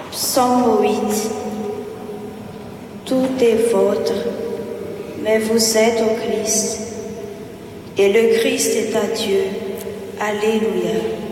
Psaume 8. Tout est vôtre, mais vous êtes au Christ, et le Christ est à Dieu. Alléluia.